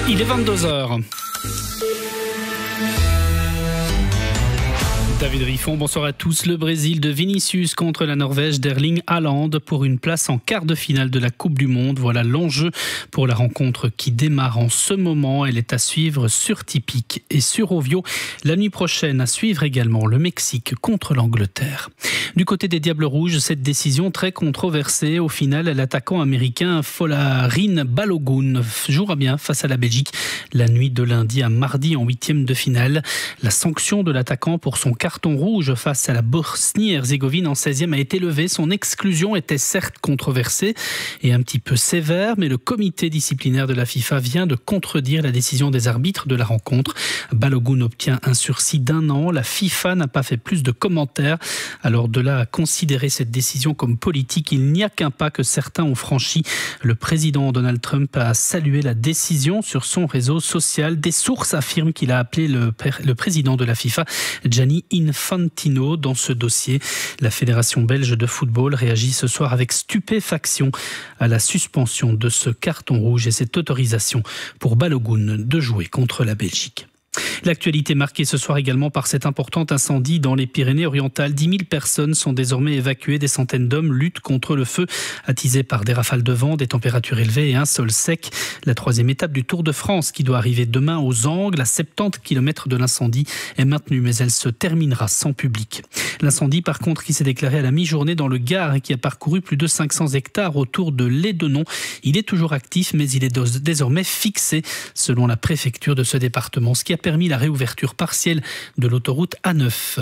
Il est 22h. David Riffon, bonsoir à tous. Le Brésil de Vinicius contre la Norvège d'Erling Haaland pour une place en quart de finale de la Coupe du Monde. Voilà l'enjeu pour la rencontre qui démarre en ce moment. Elle est à suivre sur Tipic et sur Ovio. La nuit prochaine, à suivre également le Mexique contre l'Angleterre. Du côté des Diables Rouges, cette décision très controversée. Au final, l'attaquant américain Folarin Balogun jouera bien face à la Belgique la nuit de lundi à mardi en 8e de finale. La sanction de l'attaquant pour son carton rouge face à la Bosnie-Herzégovine en 16e a été levée. Son exclusion était certes controversée et un petit peu sévère, mais le comité disciplinaire de la FIFA vient de contredire la décision des arbitres de la rencontre. Balogun obtient un sursis d'1 an. La FIFA n'a pas fait plus de commentaires. Alors de là à considérer cette décision comme politique, il n'y a qu'un pas que certains ont franchi. Le président Donald Trump a salué la décision sur son réseau social. Des sources affirment qu'il a appelé le président de la FIFA, Gianni Infantino, dans ce dossier. La Fédération belge de football réagit ce soir avec stupéfaction à la suspension de ce carton rouge et cette autorisation pour Balogun de jouer contre la Belgique. L'actualité marquée ce soir également par cet important incendie dans les Pyrénées-Orientales. 10 000 personnes sont désormais évacuées. Des centaines d'hommes luttent contre le feu, attisés par des rafales de vent, des températures élevées et un sol sec. La 3e étape du Tour de France, qui doit arriver demain aux Angles, à 70 km de l'incendie, est maintenue, mais elle se terminera sans public. L'incendie, par contre, qui s'est déclaré à la mi-journée dans le Gard et qui a parcouru plus de 500 hectares autour de Lédenon. Il est toujours actif, mais il est désormais fixé, selon la préfecture de ce département, ce qui a permis la réouverture partielle de l'autoroute A9.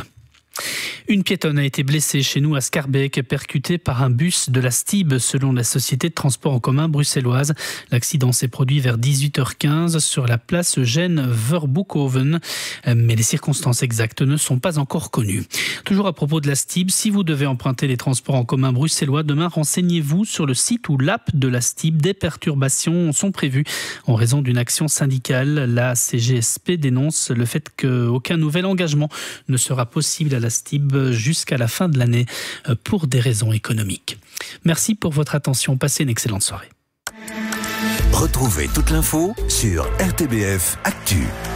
Une piétonne a été blessée chez nous à Schaerbeek, percutée par un bus de la STIB, selon la société de transport en commun bruxelloise. L'accident s'est produit vers 18h15 sur la place Eugène-Verboekhoven, mais les circonstances exactes ne sont pas encore connues. Toujours à propos de la STIB, si vous devez emprunter les transports en commun bruxellois demain, renseignez-vous sur le site ou l'app de la STIB. Des perturbations sont prévues en raison d'une action syndicale. La CGSP dénonce le fait qu'aucun nouvel engagement ne sera possible à la STIB jusqu'à la fin de l'année pour des raisons économiques. Merci pour votre attention. Passez une excellente soirée. Retrouvez toute l'info sur RTBF Actu.